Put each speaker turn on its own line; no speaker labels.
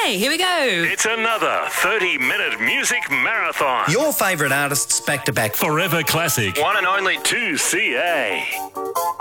Okay, here we go.
It's another 30-minute music marathon.
Your favourite artists back to back.
Forever Classic.
One and only
2CA.